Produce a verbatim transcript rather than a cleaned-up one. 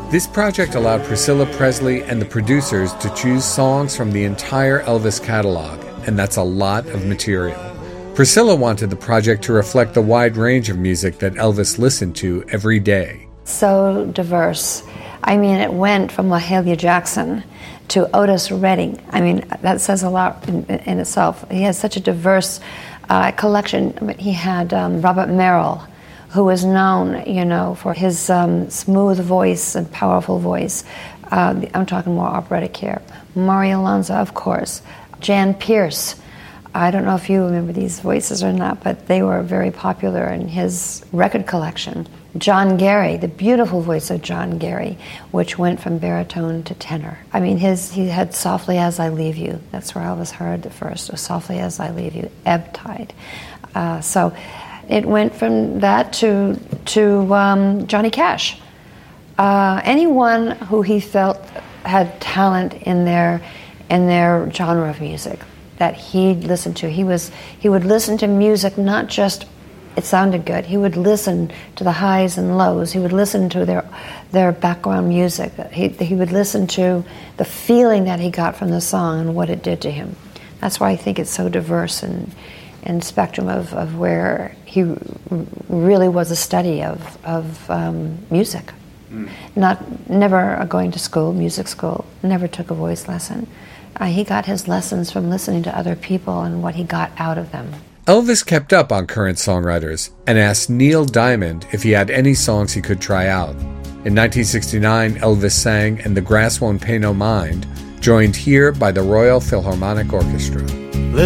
This project allowed Priscilla Presley and the producers to choose songs from the entire Elvis catalog, and that's a lot of material. Priscilla wanted the project to reflect the wide range of music that Elvis listened to every day. So diverse. I mean, it went from Mahalia Jackson to Otis Redding. I mean, that says a lot in, in itself. He has such a diverse uh, collection. I mean, he had um, Robert Merrill, who was known, you know, for his um, smooth voice and powerful voice. Uh, I'm talking more operatic here. Mario Lanza, of course. Jan Pierce. I don't know if you remember these voices or not, but they were very popular in his record collection. John Gary, the beautiful voice of John Gary, which went from baritone to tenor. I mean, his he had Softly As I Leave You. That's where Elvis heard it first, was Softly As I Leave You, Ebb Tide. Uh, so it went from that to, to um, Johnny Cash. Uh, anyone who he felt had talent in their, in their genre of music that he listened to. He was he would listen to music, not just it sounded good. He would listen to the highs and lows. He would listen to their their background music. He he would listen to the feeling that he got from the song and what it did to him. That's why I think it's so diverse and and spectrum of, of where he really was a study of of um, music. Mm. Not never going to school, music school. Never took a voice lesson. Uh, he got his lessons from listening to other people and what he got out of them. Elvis kept up on current songwriters and asked Neil Diamond if he had any songs he could try out. In nineteen sixty-nine, Elvis sang And the Grass Won't Pay No Mind, joined here by the Royal Philharmonic Orchestra.